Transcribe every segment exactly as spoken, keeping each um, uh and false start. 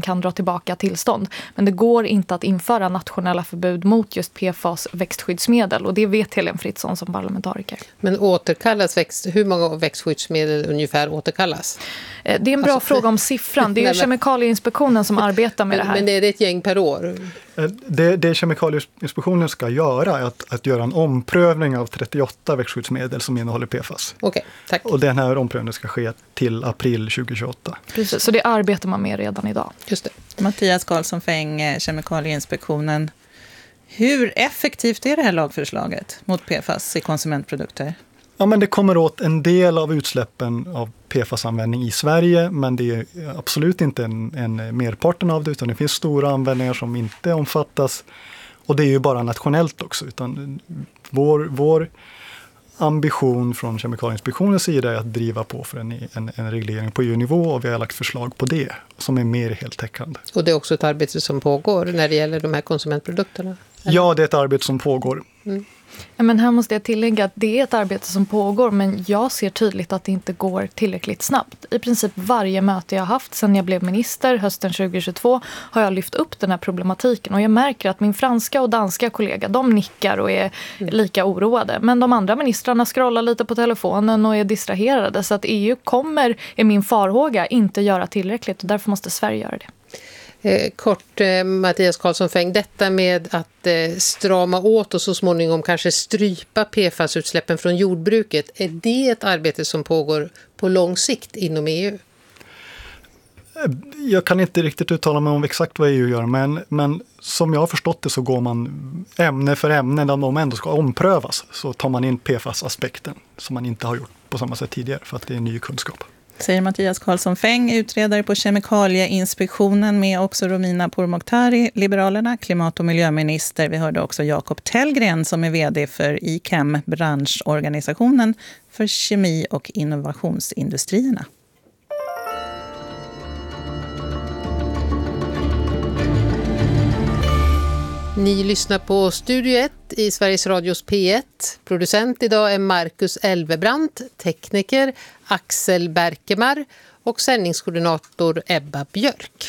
kan dra tillbaka tillstånd. Men det går inte att införa nationella förbud mot just P F A S växtskyddsmedel. Och det vet Helene Fritzon som parlamentariker. Men återkallas växt, hur många växtskyddsmedel ungefär återkallas? Det är en bra alltså, fråga om siffran. Det är ju Kemikalieinspektionen som arbetar med men, det här. Men det är ett gäng per år? Det, det Kemikalieinspektionen ska göra är att, att göra en omprövning av trettioåtta växtskyddsmedel som innehåller P F A S. Okej, tack. Och den här omprövningen ska ske till april tjugohundratjugoåtta. Precis, så det arbetar man med redan idag. Just det. Mattias Karlsson Fäng, Kemikalieinspektionen. Hur effektivt är det här lagförslaget mot P F A S i konsumentprodukter? Ja, men det kommer åt en del av utsläppen av P F A S-användning i Sverige, men det är absolut inte en, en merparten av det, utan det finns stora användningar som inte omfattas. Och det är ju bara nationellt också, utan vår, vår ambition från Kemikalieinspektionens sida är att driva på för en, en, en reglering på E U-nivå, och vi har lagt förslag på det som är mer heltäckande. Och det är också ett arbete som pågår när det gäller de här konsumentprodukterna? Eller? Ja, det är ett arbete som pågår. Mm. Ja, men här måste jag tillägga att det är ett arbete som pågår, men jag ser tydligt att det inte går tillräckligt snabbt. I princip varje möte jag har haft sedan jag blev minister hösten tjugohundratjugotvå har jag lyft upp den här problematiken, och jag märker att min franska och danska kollega, de nickar och är lika oroade. Men de andra ministrarna scrollar lite på telefonen och är distraherade, så att E U kommer, är min farhåga, inte göra tillräckligt, och därför måste Sverige göra det. Eh, kort, eh, Mattias Karlsson Fäng, detta med att eh, strama åt och så småningom kanske strypa P F A S-utsläppen från jordbruket, är det ett arbete som pågår på lång sikt inom E U? Jag kan inte riktigt uttala mig om exakt vad E U gör, men, men som jag har förstått det så går man ämne för ämne, där de ändå ska omprövas, så tar man in P F A S-aspekten som man inte har gjort på samma sätt tidigare, för att det är ny kunskap. Säger Mattias Karlsson Fäng, utredare på Kemikalieinspektionen, med också Romina Pourmokhtari, Liberalerna, klimat- och miljöminister. Vi hörde också Jakob Tellgren som är vd för I C A M, branschorganisationen för kemi- och innovationsindustrierna. Ni lyssnar på Studio ett i Sveriges Radios P ett. Producent idag är Marcus Elvebrant, tekniker Axel Berkemar och sändningskoordinator Ebba Björk.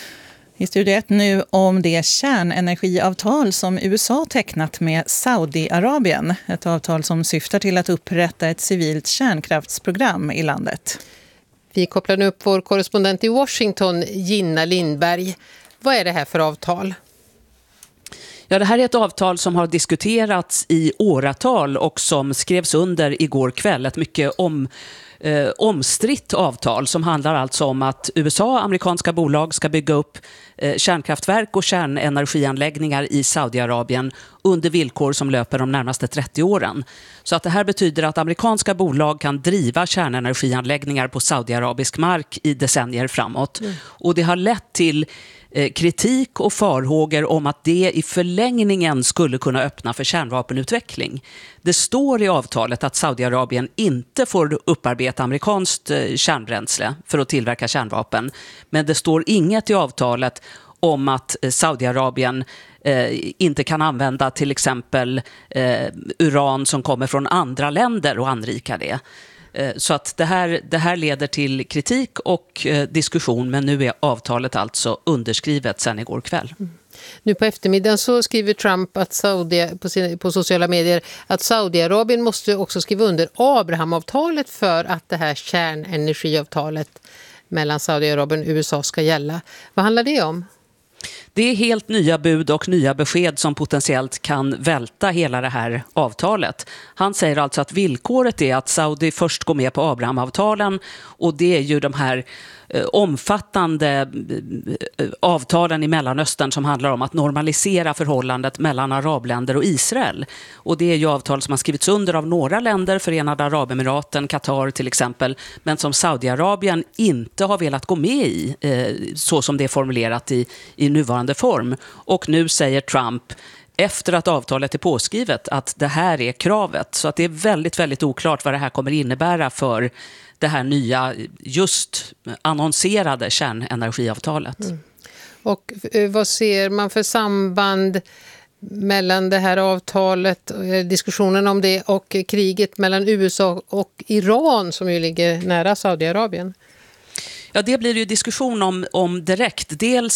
I Studio ett nu om det kärnenergiavtal som U S A tecknat med Saudiarabien. Ett avtal som syftar till att upprätta ett civilt kärnkraftsprogram i landet. Vi kopplar nu upp vår korrespondent i Washington, Gina Lindberg. Vad är det här för avtal? Ja, det här är ett avtal som har diskuterats i åratal och som skrevs under igår kväll. Ett mycket om, eh, omstritt avtal som handlar alltså om att U S A och amerikanska bolag ska bygga upp eh, kärnkraftverk och kärnenergianläggningar i Saudiarabien under villkor som löper de närmaste trettio åren. Så att det här betyder att amerikanska bolag kan driva kärnenergianläggningar på saudiarabisk mark i decennier framåt. Mm. Och det har lett till kritik och farhågor om att det i förlängningen skulle kunna öppna för kärnvapenutveckling. Det står i avtalet att Saudiarabien inte får upparbeta amerikanskt kärnbränsle för att tillverka kärnvapen. Men det står inget i avtalet om att Saudiarabien eh, inte kan använda till exempel eh, uran som kommer från andra länder och anrika det. Så att det här, det här leder till kritik och eh, diskussion, men nu är avtalet alltså underskrivet sedan igår kväll. Mm. Nu på eftermiddagen så skriver Trump att Saudi, på, sina, på sociala medier att Saudiarabien måste också skriva under Abrahamavtalet för att det här kärnenergiavtalet mellan Saudiarabien och U S A ska gälla. Vad handlar det om? Det är helt nya bud och nya besked som potentiellt kan välta hela det här avtalet. Han säger alltså att villkoret är att Saudi först går med på Abrahamavtalen, och det är ju de här eh, omfattande eh, avtalen i Mellanöstern som handlar om att normalisera förhållandet mellan arabländer och Israel. Och det är ju avtal som har skrivits under av några länder, Förenade Arabemiraten, Qatar till exempel, men som Saudiarabien inte har velat gå med i eh, så som det är formulerat i, i nuvarande form. Och nu säger Trump, efter att avtalet är påskrivet, att det här är kravet. Så att det är väldigt, väldigt oklart vad det här kommer innebära för det här nya, just annonserade kärnenergiavtalet. Mm. Och vad ser man för samband mellan det här avtalet, diskussionen om det, och kriget mellan U S A och Iran som ju ligger nära Saudiarabien? Ja, det blir ju diskussion om, om direkt. Dels